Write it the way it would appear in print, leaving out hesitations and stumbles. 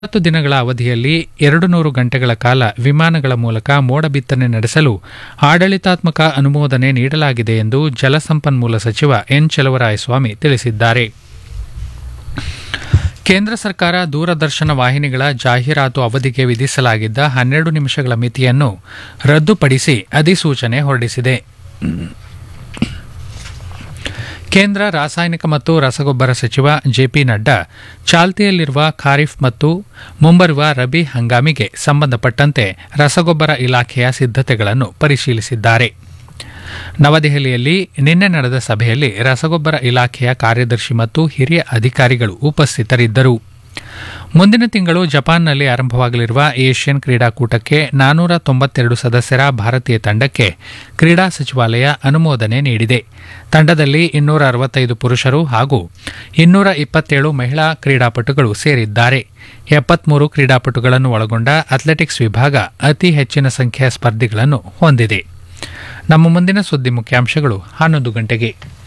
10 ದಿನಗಳ ಅವಧಿಯಲ್ಲಿ 200 ಗಂಟೆಗಳ ಕಾಲ ವಿಮಾನಗಳ ಮೂಲಕ ಮೋಡ ಬಿತ್ತನೆ ನಡೆಸಲು ಆಡಳಿತಾತ್ಮಕ ಅನುಮೋದನೆ ನೀಡಲಾಗಿದೆ ಎಂದು ಜಲಸಂಪನ್ಮೂಲ ಸಚಿವ ಎನ್ ಚಲುವರಾಯಸ್ವಾಮಿ ತಿಳಿಸಿದ್ದಾರೆ. ಕೇಂದ್ರ ಸರ್ಕಾರ ದೂರದರ್ಶನ ವಾಹಿನಿಗಳ ಜಾಹೀರಾತು ಅವಧಿಗೆ ವಿಧಿಸಲಾಗಿದ್ದ 12 ನಿಮಿಷಗಳ ಮಿತಿಯನ್ನು ರದ್ದುಪಡಿಸಿ ಅಧಿಸೂಚನೆ ಹೊರಡಿಸಿದೆ. ಕೇಂದ್ರ ರಾಸಾಯನಿಕ ಮತ್ತು ರಸಗೊಬ್ಬರ ಸಚಿವ ಜೆಪಿ ನಡ್ಡಾ ಚಾಲ್ತಿಯಲ್ಲಿರುವ ಖಾರಿಫ್ ಮತ್ತು ಮುಂಬರುವ ರಬಿ ಹಂಗಾಮಿಗೆ ಸಂಬಂಧಪಟ್ಟಂತೆ ರಸಗೊಬ್ಬರ ಇಲಾಖೆಯ ಸಿದ್ಧತೆಗಳನ್ನು ಪರಿಶೀಲಿಸಿದ್ದಾರೆ. ನವದೆಹಲಿಯಲ್ಲಿ ನಿನ್ನೆ ನಡೆದ ಸಭೆಯಲ್ಲಿ ರಸಗೊಬ್ಬರ ಇಲಾಖೆಯ ಕಾರ್ಯದರ್ಶಿ ಮತ್ತು ಹಿರಿಯ ಅಧಿಕಾರಿಗಳು ಉಪಸ್ಥಿತರಿದ್ದರು. ಮುಂದಿನ ತಿಂಗಳು ಜಪಾನ್ನಲ್ಲಿ ಆರಂಭವಾಗಲಿರುವ ಏಷ್ಯನ್ ಕ್ರೀಡಾಕೂಟಕ್ಕೆ 492 ಸದಸ್ಯರ ಭಾರತೀಯ ತಂಡಕ್ಕೆ ಕ್ರೀಡಾ ಸಚಿವಾಲಯ ಅನುಮೋದನೆ ನೀಡಿದೆ. ತಂಡದಲ್ಲಿ 265 ಪುರುಷರು ಹಾಗೂ 227 ಮಹಿಳಾ ಕ್ರೀಡಾಪಟುಗಳು ಸೇರಿದ್ದಾರೆ. 73 ಕ್ರೀಡಾಪಟುಗಳನ್ನು ಒಳಗೊಂಡ ಅಥ್ಲೆಟಿಕ್ಸ್ ವಿಭಾಗ ಅತಿ ಹೆಚ್ಚಿನ ಸಂಖ್ಯೆಯ ಸ್ಪರ್ಧಿಗಳನ್ನು ಹೊಂದಿದೆ. ನಮ್ಮ ಮುಂದಿನ ಸುದ್ದಿ ಮುಖ್ಯಾಂಶಗಳು 11 ಗಂಟೆಗೆ.